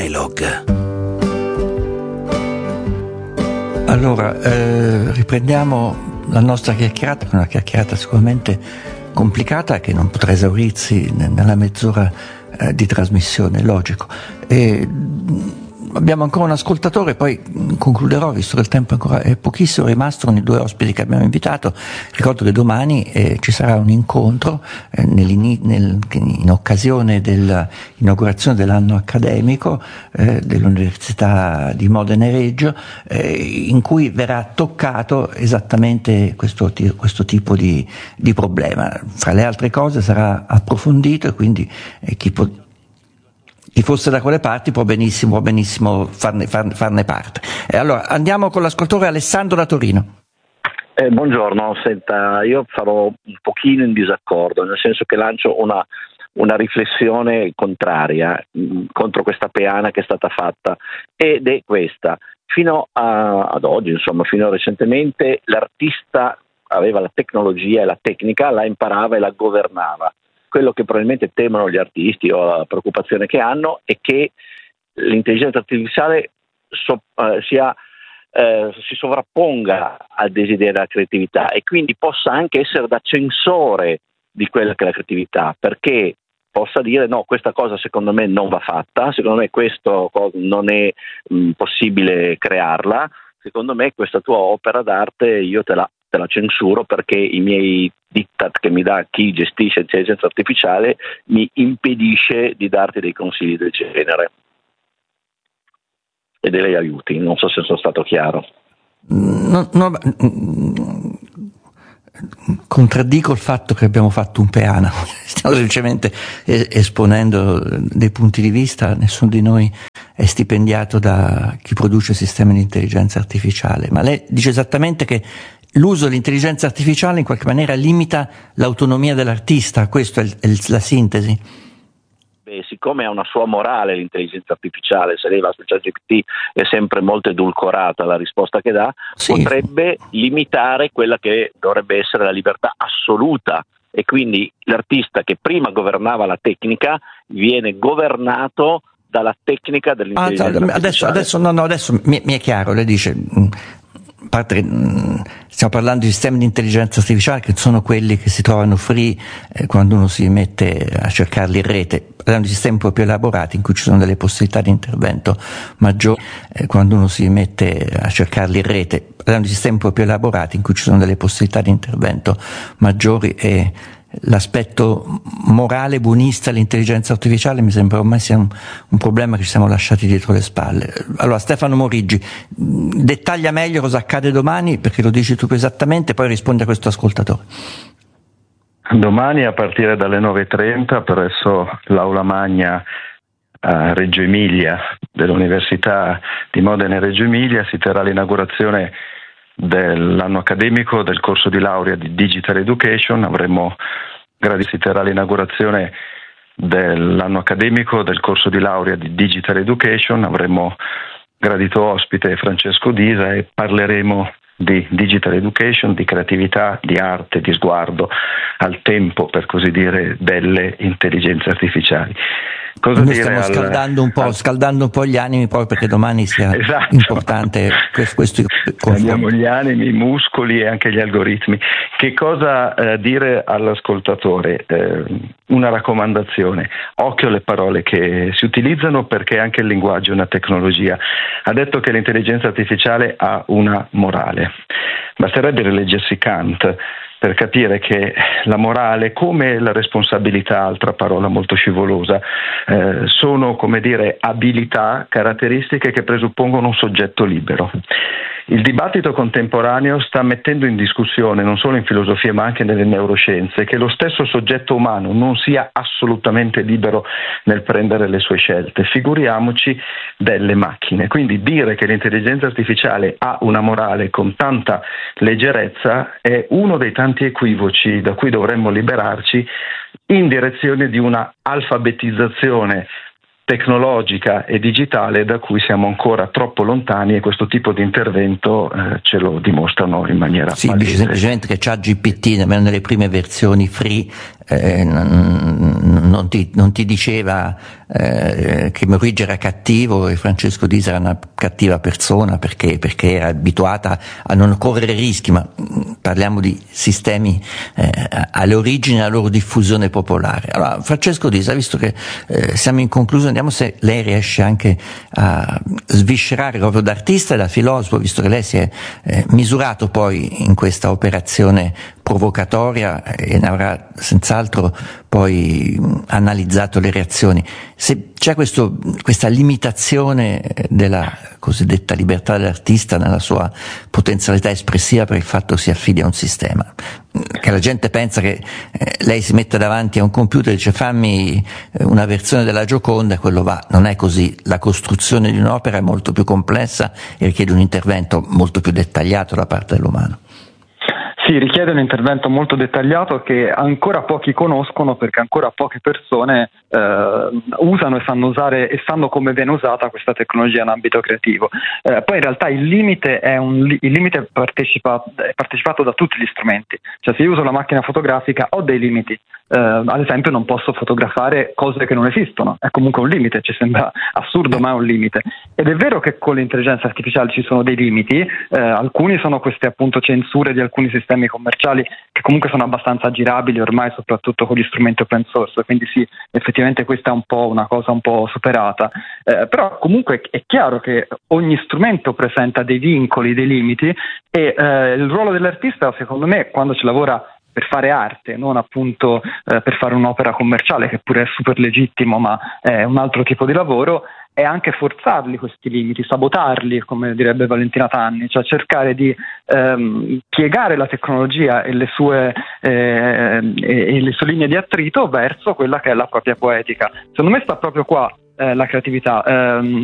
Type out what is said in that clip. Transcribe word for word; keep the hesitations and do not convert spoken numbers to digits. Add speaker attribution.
Speaker 1: Dialogue.
Speaker 2: Allora, eh, riprendiamo la nostra chiacchierata, una chiacchierata sicuramente complicata che non potrà esaurirsi nella mezz'ora eh, di trasmissione, logico. E abbiamo ancora un ascoltatore, poi concluderò, visto che il tempo ancora è pochissimo, è rimasto con i due ospiti che abbiamo invitato. Ricordo che domani eh, ci sarà un incontro eh, nel, in occasione dell'inaugurazione dell'anno accademico eh, dell'Università di Modena e Reggio, eh, in cui verrà toccato esattamente questo, questo tipo di, di problema. Fra le altre cose sarà approfondito e quindi eh, chi può Chi fosse da quelle parti può benissimo, può benissimo farne, farne, farne parte. E allora andiamo con l'ascoltatore Alessandro da Torino.
Speaker 3: Eh, buongiorno, senta, io sarò un pochino in disaccordo, nel senso che lancio una, una riflessione contraria mh, contro questa peana che è stata fatta, ed è questa: fino a, ad oggi, insomma, fino a recentemente, l'artista aveva la tecnologia e la tecnica, la imparava e la governava. Quello che probabilmente temono gli artisti, o la preoccupazione che hanno, è che l'intelligenza artificiale so, eh, sia, eh, si sovrapponga al desiderio della creatività e quindi possa anche essere da censore di quella che è la creatività, perché possa dire no, questa cosa secondo me non va fatta, secondo me questo non è mh, possibile crearla, secondo me questa tua opera d'arte io te la te la censuro perché i miei diktat che mi dà chi gestisce l'intelligenza artificiale mi impedisce di darti dei consigli del genere e delle aiuti. Non so se sono stato chiaro.
Speaker 2: No, no, contraddico il fatto che abbiamo fatto un peana, stiamo semplicemente esponendo dei punti di vista. Nessuno di noi è stipendiato da chi produce sistemi di intelligenza artificiale, ma lei dice esattamente che l'uso dell'intelligenza artificiale in qualche maniera limita l'autonomia dell'artista. Questa è, il, è il, la sintesi?
Speaker 3: Beh, siccome ha una sua morale l'intelligenza artificiale, se lei va su ChatGPT è sempre molto edulcorata la risposta che dà, sì, potrebbe limitare quella che dovrebbe essere la libertà assoluta, e quindi l'artista che prima governava la tecnica viene governato dalla tecnica dell'intelligenza
Speaker 2: ah,
Speaker 3: artificiale.
Speaker 2: Adesso, adesso, no, no, adesso mi, mi è chiaro, lei dice... A parte, stiamo parlando di sistemi di intelligenza artificiale che sono quelli che si trovano free eh, quando uno si mette a cercarli in rete. Parliamo di sistemi un po' più elaborati in cui ci sono delle possibilità di intervento maggiori eh, quando uno si mette a cercarli in rete. Parliamo di sistemi un po' più elaborati in cui ci sono delle possibilità di intervento maggiori, e l'aspetto morale buonista dell'intelligenza artificiale mi sembra ormai sia un, un problema che ci siamo lasciati dietro le spalle. Allora Stefano Moriggi, dettaglia meglio cosa accade domani, perché lo dici tu esattamente, poi rispondi a questo ascoltatore.
Speaker 4: Domani a partire dalle nove e trenta presso l'Aula Magna a Reggio Emilia dell'Università di Modena e Reggio Emilia si terrà l'inaugurazione dell'anno accademico del corso di laurea di Digital Education. Avremo si terrà l'inaugurazione dell'anno accademico del corso di laurea di Digital Education. Avremo gradito ospite Francesco Disa e parleremo di Digital Education, di creatività, di arte, di sguardo al tempo, per così dire, delle intelligenze artificiali. Cosa
Speaker 2: Noi
Speaker 4: dire
Speaker 2: stiamo
Speaker 4: al,
Speaker 2: scaldando un po',
Speaker 4: al...
Speaker 2: scaldando un po' gli animi proprio perché domani sia
Speaker 4: esatto.
Speaker 2: importante questo
Speaker 4: Abbiamo gli animi, i muscoli e anche gli algoritmi. Che cosa eh, dire all'ascoltatore? Eh, una raccomandazione: occhio alle parole che si utilizzano, perché anche il linguaggio è una tecnologia. Ha detto che l'intelligenza artificiale ha una morale. Basterebbe rileggersi Kant per capire che la morale, come la responsabilità, altra parola molto scivolosa, eh, sono, come dire, abilità, caratteristiche che presuppongono un soggetto libero. Il dibattito contemporaneo sta mettendo in discussione, non solo in filosofia ma anche nelle neuroscienze, che lo stesso soggetto umano non sia assolutamente libero nel prendere le sue scelte, figuriamoci delle macchine. Quindi dire che l'intelligenza artificiale ha una morale con tanta leggerezza è uno dei tanti equivoci da cui dovremmo liberarci in direzione di una alfabetizzazione tecnologica e digitale da cui siamo ancora troppo lontani, e questo tipo di intervento eh, ce lo dimostrano in maniera
Speaker 2: sì,
Speaker 4: palese.
Speaker 2: Dice semplicemente che ChatGPT, nemmeno nelle prime versioni free, eh, non, non, ti, non ti diceva eh, che Maurizio era cattivo e Francesco D'Isa era una cattiva persona perché, perché era abituata a non correre rischi, ma parliamo di sistemi eh, alle origini, alla loro diffusione popolare. Allora, Francesco D'Isa, visto che eh, siamo in conclusione, vediamo se lei riesce anche a sviscerare proprio da artista e da filosofo, visto che lei si è eh, misurato poi in questa operazione provocatoria e ne avrà senz'altro poi analizzato le reazioni. Se c'è questo, questa limitazione della cosiddetta libertà dell'artista nella sua potenzialità espressiva per il fatto che si affidi a un sistema, che la gente pensa che eh, lei si mette davanti a un computer e dice fammi una versione della Gioconda e quello va. Non è così. La costruzione di un'opera è molto più complessa e richiede un intervento molto più dettagliato da parte dell'umano.
Speaker 1: Sì, richiede un intervento molto dettagliato che ancora pochi conoscono, perché ancora poche persone eh, usano e sanno usare e sanno come viene usata questa tecnologia in ambito creativo. Eh, poi in realtà il limite è un li- il limite è, partecipa- è partecipato da tutti gli strumenti. Cioè, se io uso la macchina fotografica ho dei limiti. Eh, ad esempio non posso fotografare cose che non esistono, è comunque un limite, ci sembra assurdo ma è un limite. Ed è vero che con l'intelligenza artificiale ci sono dei limiti, eh, alcuni sono queste appunto censure di alcuni sistemi commerciali che comunque sono abbastanza aggirabili ormai, soprattutto con gli strumenti open source, quindi sì, effettivamente questa è un po' una cosa un po' superata, eh, però comunque è chiaro che ogni strumento presenta dei vincoli, dei limiti, e eh, il ruolo dell'artista secondo me quando ci lavora per fare arte, non appunto eh, per fare un'opera commerciale, che pure è super legittimo, ma è un altro tipo di lavoro, è anche forzarli questi limiti, sabotarli, come direbbe Valentina Tanni, cioè cercare di ehm, piegare la tecnologia e le sue eh, e, e le sue linee di attrito verso quella che è la propria poetica. Secondo me sta proprio qua eh, la creatività. Eh,